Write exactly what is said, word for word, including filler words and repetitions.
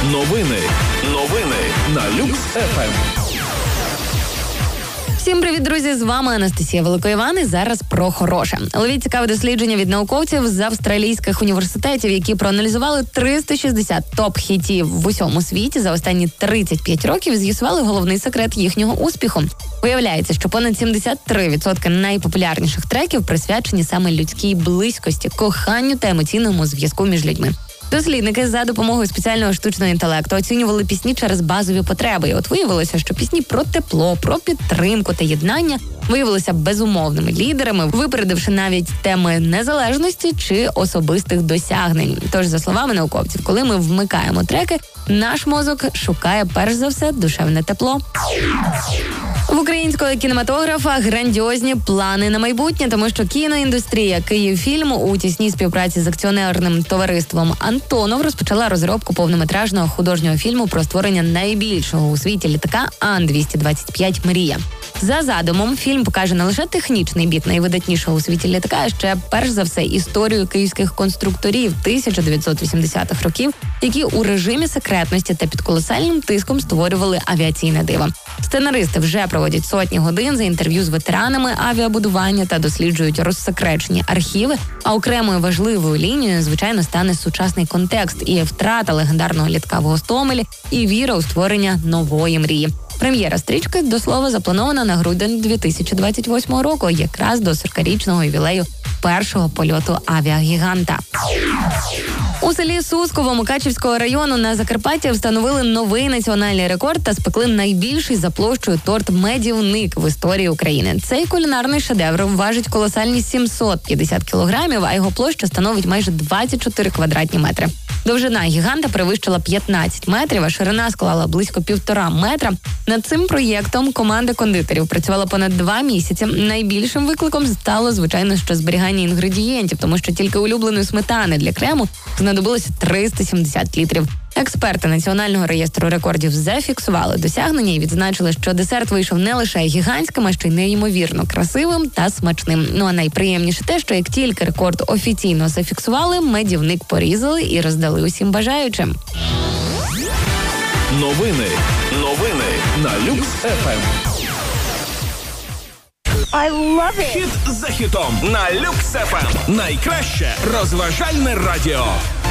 Новини. Новини на Люкс еф ем. Всім привіт, друзі! З вами Анастасія Великоїван і зараз про хороше. Ловіть цікаве дослідження від науковців з австралійських університетів, які проаналізували триста шістдесят топ-хітів в усьому світі за останні тридцять п'ять років і з'ясували головний секрет їхнього успіху. Виявляється, що понад сімдесят три відсотки найпопулярніших треків присвячені саме людській близькості, коханню та емоційному зв'язку між людьми. Дослідники за допомогою спеціального штучного інтелекту оцінювали пісні через базові потреби. І от виявилося, що пісні про тепло, про підтримку та єднання виявилися безумовними лідерами, випередивши навіть теми незалежності чи особистих досягнень. Тож, за словами науковців, коли ми вмикаємо треки, наш мозок шукає перш за все душевне тепло. В українського кінематографа грандіозні плани на майбутнє, тому що кіноіндустрія «Київфільм» у тісній співпраці з акціонерним товариством «Антонов» розпочала розробку повнометражного художнього фільму про створення найбільшого у світі літака Ан двісті двадцять п'ять «Мрія». За задумом, фільм покаже не лише технічний бік найвидатнішого у світі літака, а ще, перш за все, історію київських конструкторів тисяча дев'ятсот вісімдесятих років, які у режимі секретності та під колосальним тиском створювали авіаційне диво. Сценаристи вже проводять сотні годин за інтерв'ю з ветеранами авіабудування та досліджують розсекречені архіви, а окремою важливою лінією, звичайно, стане сучасний контекст і втрата легендарного літака в Гостомелі, і віра у створення нової мрії. Прем'єра стрічки, до слова, запланована на грудень дві тисячі двадцять восьмого року, якраз до сорокарічного ювілею першого польоту авіагіганта. У селі Сусково Мукачівського району на Закарпатті встановили новий національний рекорд та спекли найбільший за площею торт «Медівник» в історії України. Цей кулінарний шедевр важить колосальні сімсот п'ятдесят кілограмів, а його площа становить майже двадцять чотири квадратні метри. Довжина гіганта перевищила п'ятнадцять метрів, а ширина склала близько півтора метра. Над цим проєктом команда кондитерів працювала понад два місяці. Найбільшим викликом стало, звичайно, що зберігання інгредієнтів, тому що тільки улюбленої сметани для крему знадобилося триста сімдесят літрів. Експерти Національного реєстру рекордів зафіксували досягнення і відзначили, що десерт вийшов не лише гігантським, а ще й неймовірно красивим та смачним. Ну а найприємніше те, що як тільки рекорд офіційно зафіксували, медівник порізали і роздали усім бажаючим. Новини. Новини на Люкс еф ем. I love it. Хіт за хітом на Люкс еф ем. Найкраще розважальне радіо.